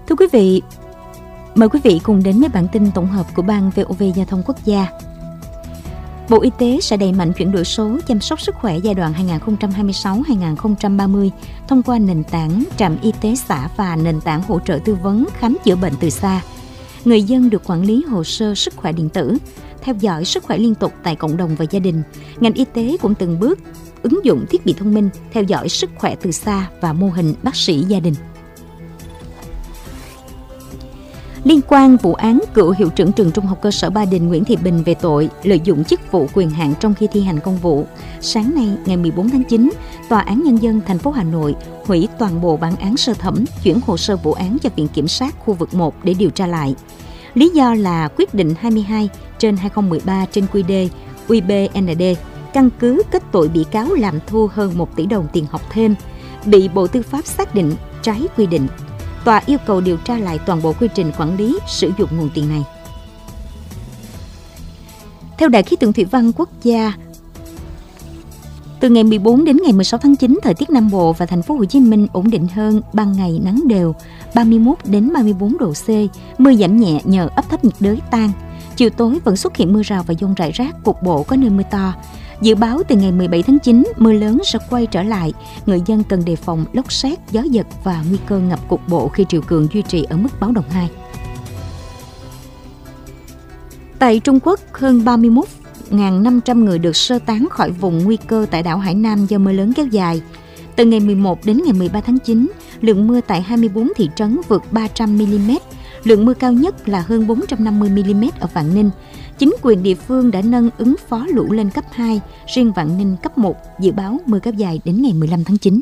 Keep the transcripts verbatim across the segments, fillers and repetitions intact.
Thưa quý vị, mời quý vị cùng đến với bản tin tổng hợp của Ban vê o vê Giao thông Quốc gia. Bộ Y tế sẽ đẩy mạnh chuyển đổi số chăm sóc sức khỏe giai đoạn hai nghìn không trăm hai mươi sáu đến hai nghìn không trăm ba mươi thông qua nền tảng trạm y tế xã và nền tảng hỗ trợ tư vấn khám chữa bệnh từ xa. Người dân được quản lý hồ sơ sức khỏe điện tử, theo dõi sức khỏe liên tục tại cộng đồng và gia đình. Ngành y tế cũng từng bước ứng dụng thiết bị thông minh theo dõi sức khỏe từ xa và mô hình bác sĩ gia đình. Liên quan vụ án cựu hiệu trưởng trường trung học cơ sở Ba Đình Nguyễn Thị Bình về tội lợi dụng chức vụ quyền hạn trong khi thi hành công vụ, sáng nay ngày mười bốn tháng chín, Tòa án Nhân dân thành phố Hà Nội hủy toàn bộ bản án sơ thẩm, chuyển hồ sơ vụ án cho Viện Kiểm sát khu vực một để điều tra lại. Lý do là quyết định hai mươi hai trên hai nghìn không trăm mười ba trên quy đê u bê en đê căn cứ kết tội bị cáo làm thu hơn một tỷ đồng tiền học thêm, bị Bộ Tư pháp xác định trái quy định. Tòa yêu cầu điều tra lại toàn bộ quy trình quản lý sử dụng nguồn tiền này. Theo Đài khí tượng thủy văn quốc gia, từ ngày mười bốn đến ngày mười sáu tháng chín, thời tiết Nam Bộ và thành phố Hồ Chí Minh ổn định hơn, ban ngày nắng đều, ba mươi mốt đến ba mươi bốn độ C, mưa giảm nhẹ nhờ áp thấp nhiệt đới tan. Chiều tối vẫn xuất hiện mưa rào và dông rải rác, cục bộ có nơi mưa to. Dự báo từ ngày mười bảy tháng chín, mưa lớn sẽ quay trở lại, người dân cần đề phòng lốc sét, gió giật và nguy cơ ngập cục bộ khi triều cường duy trì ở mức báo động hai. Tại Trung Quốc, hơn ba mươi mốt nghìn năm trăm người được sơ tán khỏi vùng nguy cơ tại đảo Hải Nam do mưa lớn kéo dài. Từ ngày mười một đến ngày mười ba tháng chín, lượng mưa tại hai mươi bốn thị trấn vượt ba trăm mi li mét, lượng mưa cao nhất là hơn bốn trăm năm mươi mi li mét ở Vạn Ninh. Chính quyền địa phương đã nâng ứng phó lũ lên cấp hai, riêng Vạn Ninh cấp một, dự báo mưa kéo dài đến ngày mười lăm tháng chín.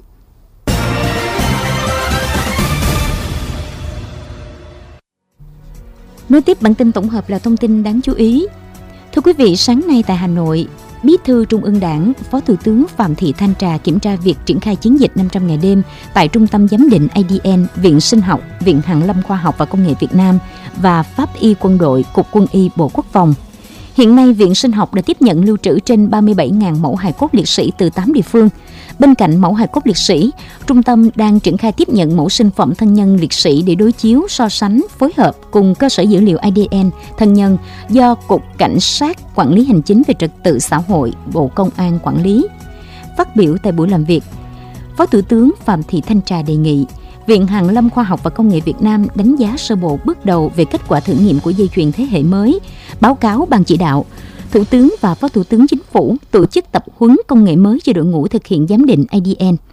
Nối tiếp bản tin tổng hợp là thông tin đáng chú ý. Thưa quý vị, sáng nay tại Hà Nội, Bí thư Trung ương Đảng, Phó Thủ tướng Phạm Thị Thanh Trà kiểm tra việc triển khai chiến dịch năm trăm ngày đêm tại Trung tâm Giám định a đê en, Viện Sinh học, Viện Hàn lâm Khoa học và Công nghệ Việt Nam và Pháp y Quân đội, Cục Quân y Bộ Quốc phòng. Hiện nay, Viện Sinh học đã tiếp nhận lưu trữ trên ba mươi bảy nghìn mẫu hài cốt liệt sĩ từ tám địa phương. Bên cạnh mẫu hài cốt liệt sĩ, trung tâm đang triển khai tiếp nhận mẫu sinh phẩm thân nhân liệt sĩ để đối chiếu, so sánh, phối hợp cùng cơ sở dữ liệu a đê en thân nhân do Cục Cảnh sát Quản lý Hành chính về Trật tự xã hội, Bộ Công an quản lý. Phát biểu tại buổi làm việc, Phó Thủ tướng Phạm Thị Thanh Trà đề nghị Viện Hàn lâm Khoa học và Công nghệ Việt Nam đánh giá sơ bộ bước đầu về kết quả thử nghiệm của dây chuyền thế hệ mới, báo cáo Ban chỉ đạo. Thủ tướng và Phó Thủ tướng Chính phủ tổ chức tập huấn công nghệ mới cho đội ngũ thực hiện giám định a đê en.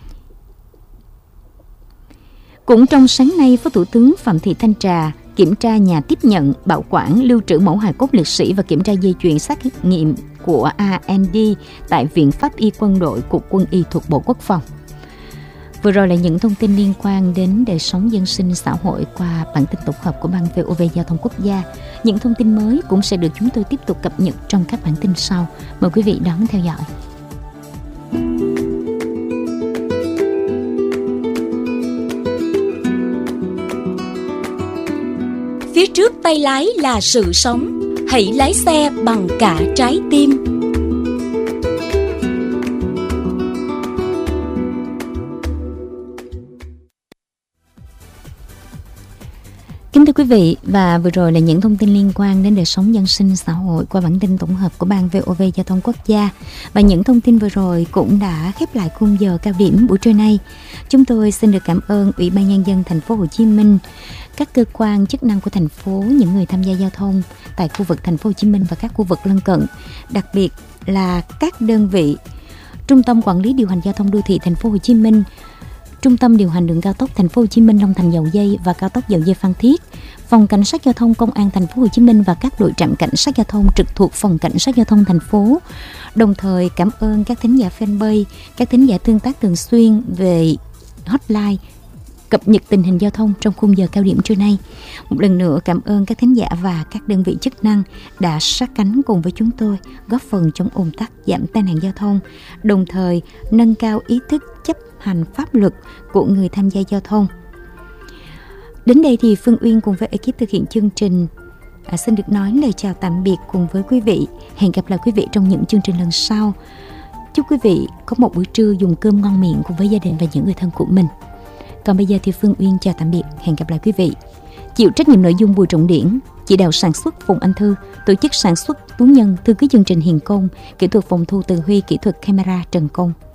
Cũng trong sáng nay, Phó Thủ tướng Phạm Thị Thanh Trà kiểm tra nhà tiếp nhận, bảo quản, lưu trữ mẫu hài cốt liệt sĩ và kiểm tra dây chuyền xét nghiệm của a en đê tại Viện Pháp y Quân đội, Cục Quân y thuộc Bộ Quốc phòng. Vừa rồi là những thông tin liên quan đến đời sống dân sinh xã hội qua bản tin tổng hợp của Ban vê o vê Giao thông Quốc gia. Những thông tin mới cũng sẽ được chúng tôi tiếp tục cập nhật trong các bản tin sau. Mời quý vị đón theo dõi. Phía trước tay lái là sự sống, hãy lái xe bằng cả trái tim. Kính thưa quý vị, và vừa rồi là những thông tin liên quan đến đời sống dân sinh xã hội qua bản tin tổng hợp của Ban vê o vê Giao thông Quốc gia. Và những thông tin vừa rồi cũng đã khép lại khung giờ cao điểm buổi trưa nay. Chúng tôi xin được cảm ơn Ủy ban Nhân dân thành phố Hồ Chí Minh, các cơ quan chức năng của thành phố, những người tham gia giao thông tại khu vực thành phố Hồ Chí Minh và các khu vực lân cận, đặc biệt là các đơn vị Trung tâm Quản lý điều hành giao thông đô thị thành phố Hồ Chí Minh, Trung tâm điều hành đường cao tốc thành phố Hồ Chí Minh Long Thành Dầu Giây và cao tốc Dầu Giây Phan Thiết, Phòng Cảnh sát Giao thông Công an thành phố Hồ Chí Minh và các đội trạm cảnh sát giao thông trực thuộc Phòng Cảnh sát Giao thông thành phố. Đồng thời cảm ơn các thính giả fanpage, các thính giả tương tác thường xuyên về hotline cập nhật tình hình giao thông trong khung giờ cao điểm trưa nay. Một lần nữa cảm ơn các thính giả và các đơn vị chức năng đã sát cánh cùng với chúng tôi, góp phần chống ùn tắc, giảm tai nạn giao thông, đồng thời nâng cao ý thức chấp hành pháp luật của người tham gia giao thông. Đến đây thì Phương Uyên cùng với ekip thực hiện chương trình à, xin được nói lời chào tạm biệt cùng với quý vị. Hẹn gặp lại quý vị trong những chương trình lần sau. Chúc quý vị có một buổi trưa dùng cơm ngon miệng cùng với gia đình và những người thân của mình. Còn bây giờ thì Phương Uyên chào tạm biệt, hẹn gặp lại quý vị. Chịu trách nhiệm nội dung Bùi Trọng Điển, chỉ đạo sản xuất Phùng Anh Thư, tổ chức sản xuất Tú Nhân, thư ký chương trình Hiền Công, kỹ thuật phòng thu Từ Huy, kỹ thuật camera Trần Công.